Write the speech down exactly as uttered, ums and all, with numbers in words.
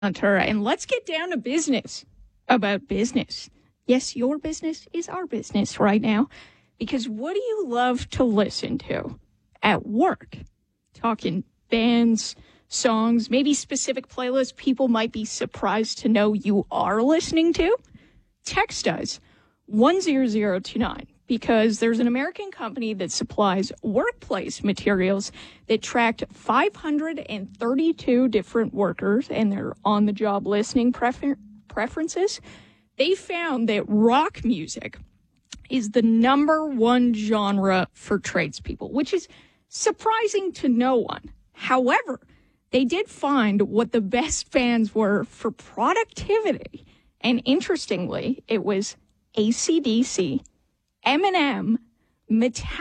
Hunter, and let's get down to business about business. Yes, your business is our business right now, because what do you love to listen to at work? Talking bands, songs, maybe specific playlists people might be surprised to know you are listening to? Text us one zero zero two nine, because there's an American company that supplies workplace materials that tracked five hundred thirty-two different workers and their on-the-job listening prefer- preferences. They found that rock music is the number one genre for tradespeople, which is surprising to no one. However, they did find what the best fans were for productivity. And interestingly, it was A C D C, Eminem, Metallica,